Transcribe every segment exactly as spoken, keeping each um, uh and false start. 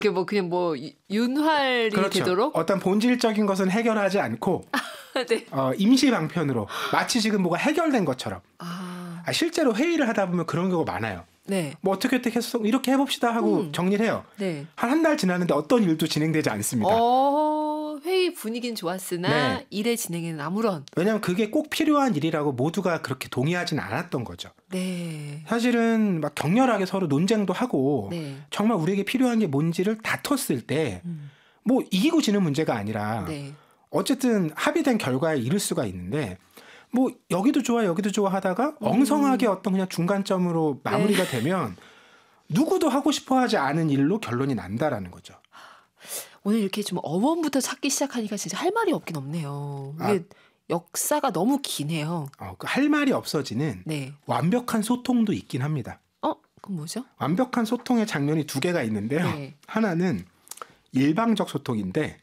그 뭐 그냥 뭐 유- 윤활이 그렇죠. 되도록 어떤 본질적인 것은 해결하지 않고 네. 어, 임시 방편으로 마치 지금 뭐가 해결된 것처럼. 아, 아, 실제로 회의를 하다 보면 그런 경우가 많아요. 네. 뭐 어떻게 어떻게 해서 이렇게 해봅시다 하고 음. 정리를 해요. 네. 한 한 달 지났는데 어떤 일도 진행되지 않습니다. 어, 회의 분위기는 좋았으나 네. 일의 진행에는 아무런. 왜냐하면 그게 꼭 필요한 일이라고 모두가 그렇게 동의하진 않았던 거죠. 네. 사실은 막 격렬하게 서로 논쟁도 하고 네. 정말 우리에게 필요한 게 뭔지를 다퉜을 때 뭐 음. 이기고 지는 문제가 아니라 네. 어쨌든 합의된 결과에 이를 수가 있는데 뭐 여기도 좋아 여기도 좋아 하다가 엉성하게 어떤 그냥 중간점으로 마무리가 되면 누구도 하고 싶어 하지 않은 일로 결론이 난다라는 거죠. 오늘 이렇게 좀 어원부터 찾기 시작하니까 진짜 할 말이 없긴 없네요. 이게 아. 역사가 너무 기네요. 어, 그 할 말이 없어지는 네. 완벽한 소통도 있긴 합니다. 어? 그건 뭐죠? 완벽한 소통의 장면이 두 개가 있는데요. 네. 하나는 일방적 소통인데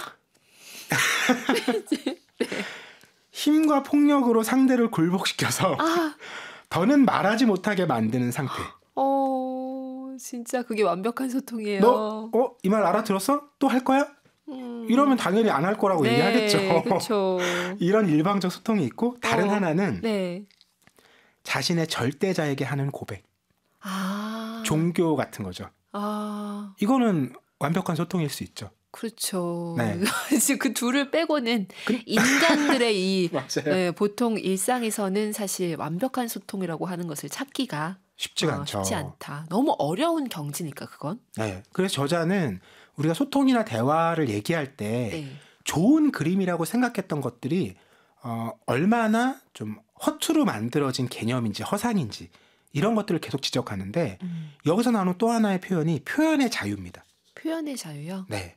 힘과 폭력으로 상대를 굴복시켜서 아, 더는 말하지 못하게 만드는 상태. 어, 진짜 그게 완벽한 소통이에요. 너 어? 이 말 알아들었어? 또 할 거야? 음. 이러면 당연히 안 할 거라고 네, 얘기하겠죠. 그렇죠. 이런 일방적 소통이 있고 다른 어, 하나는 네. 자신의 절대자에게 하는 고백. 아. 종교 같은 거죠. 아, 이거는 완벽한 소통일 수 있죠. 그렇죠. 네. 지금 그 둘을 빼고는 그- 인간들의 이 맞아요. 네, 보통 일상에서는 사실 완벽한 소통이라고 하는 것을 찾기가 쉽지가 어, 않죠. 쉽지 않다. 너무 어려운 경지니까 그건. 네. 그래서 저자는 우리가 소통이나 대화를 얘기할 때 네. 좋은 그림이라고 생각했던 것들이 어, 얼마나 좀 허투루 만들어진 개념인지 허상인지 이런 것들을 계속 지적하는데 음, 여기서 나오는 또 하나의 표현이 표현의 자유입니다. 표현의 자유요. 네.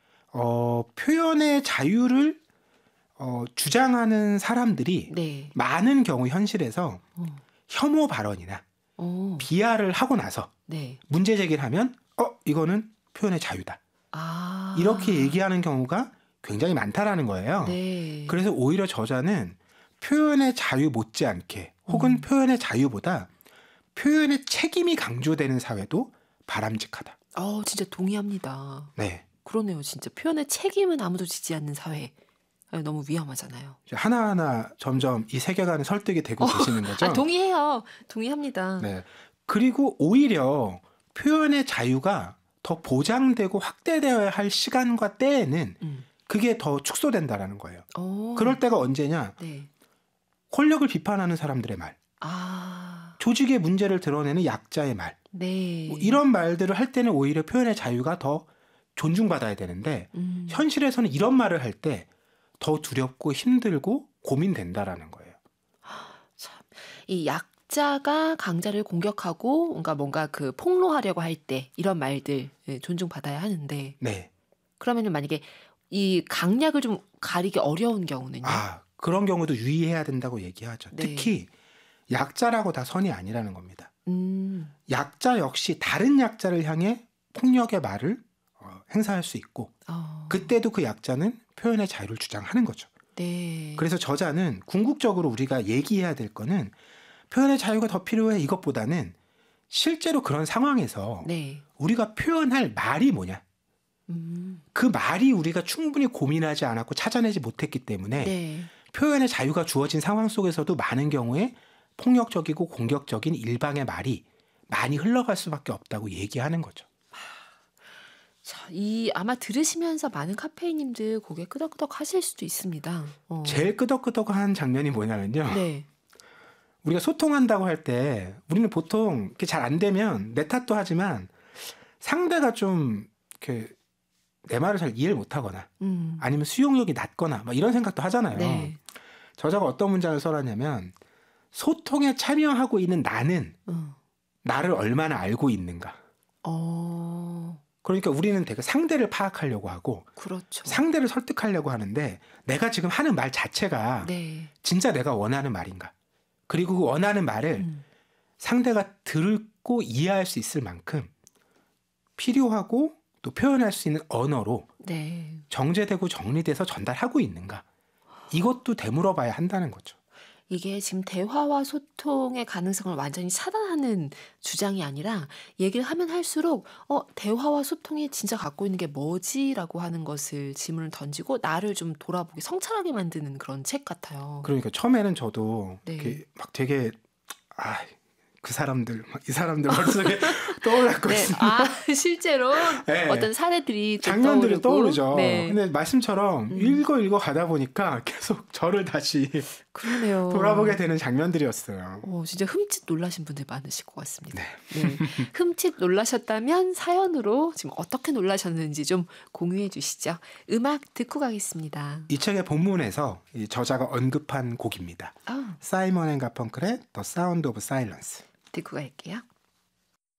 어, 표현의 자유를 어, 주장하는 사람들이 네. 많은 경우 현실에서 어, 혐오 발언이나 어, 비하를 하고 나서 네. 문제 제기를 하면 어, 이거는 표현의 자유다. 아, 이렇게 얘기하는 경우가 굉장히 많다라는 거예요. 네. 그래서 오히려 저자는 표현의 자유 못지않게 혹은 음. 표현의 자유보다 표현의 책임이 강조되는 사회도 바람직하다. 어, 진짜 동의합니다. 네. 그러네요. 진짜 표현의 책임은 아무도 지지 않는 사회. 아니, 너무 위험하잖아요. 이제 하나하나 점점 이 세계관에 설득이 되고 계시는 거죠. 아, 동의해요. 동의합니다. 네. 그리고 오히려 표현의 자유가 더 보장되고 확대되어야 할 시간과 때에는 음. 그게 더 축소된다라는 거예요. 어, 그럴 때가 언제냐? 네. 권력을 비판하는 사람들의 말, 아, 조직의 문제를 드러내는 약자의 말, 네. 뭐 이런 말들을 할 때는 오히려 표현의 자유가 더 존중받아야 되는데 음. 현실에서는 이런 말을 할 때 더 두렵고 힘들고 고민된다라는 거예요. 참, 이 약자가 강자를 공격하고 뭔가 뭔가 그 폭로하려고 할 때 이런 말들 예, 존중받아야 하는데 네. 그러면은 만약에 이 강약을 좀 가리기 어려운 경우는요. 아, 그런 경우도 유의해야 된다고 얘기하죠. 네. 특히 약자라고 다 선이 아니라는 겁니다. 음, 약자 역시 다른 약자를 향해 폭력의 말을 어, 행사할 수 있고 어, 그때도 그 약자는 표현의 자유를 주장하는 거죠. 네. 그래서 저자는 궁극적으로 우리가 얘기해야 될 거는 표현의 자유가 더 필요해 이것보다는 실제로 그런 상황에서 네. 우리가 표현할 말이 뭐냐. 음, 그 말이 우리가 충분히 고민하지 않았고 찾아내지 못했기 때문에 네. 표현의 자유가 주어진 상황 속에서도 많은 경우에 폭력적이고 공격적인 일방의 말이 많이 흘러갈 수밖에 없다고 얘기하는 거죠. 자, 이 아마 들으시면서 많은 카페인님들 고개 끄덕끄덕 하실 수도 있습니다. 어. 제일 끄덕끄덕한 장면이 뭐냐면요. 네. 우리가 소통한다고 할 때 우리는 보통 잘 안 되면 내 탓도 하지만 상대가 좀 이렇게 내 말을 잘 이해를 못하거나 음. 아니면 수용력이 낮거나 막 이런 생각도 하잖아요. 네. 저자가 어떤 문장을 써놨냐면 소통에 참여하고 있는 나는 어. 나를 얼마나 알고 있는가. 어. 그러니까 우리는 되게 상대를 파악하려고 하고 그렇죠. 상대를 설득하려고 하는데 내가 지금 하는 말 자체가 네. 진짜 내가 원하는 말인가. 그리고 그 원하는 말을 음. 상대가 듣고 이해할 수 있을 만큼 필요하고 또 표현할 수 있는 언어로 네. 정제되고 정리돼서 전달하고 있는가. 이것도 되물어봐야 한다는 거죠. 이게 지금 대화와 소통의 가능성을 완전히 차단하는 주장이 아니라 얘기를 하면 할수록 어 대화와 소통이 진짜 갖고 있는 게 뭐지라고 하는 것을 질문을 던지고 나를 좀 돌아보게 성찰하게 만드는 그런 책 같아요. 그러니까 처음에는 저도 네. 이렇게 막 되게 아, 그 사람들, 이 사람들 머릿속에 떠올랐거든요. 네. 아 실제로 네. 어떤 사례들이 또 장면들이 떠오르고. 떠오르죠. 네. 근데 말씀처럼 음. 읽어 읽어 가다 보니까 계속 저를 다시 그러네요. 돌아보게 되는 장면들이었어요. 어, 진짜 흠칫 놀라신 분들 많으실 것 같습니다. 네. 네. 흠칫 놀라셨다면 사연으로 지금 어떻게 놀라셨는지 좀 공유해 주시죠. 음악 듣고 가겠습니다. 이 책의 본문에서 이 저자가 언급한 곡입니다. 아, 사이먼 앤 가펑클의 The Sound of Silence. 듣고 갈게요.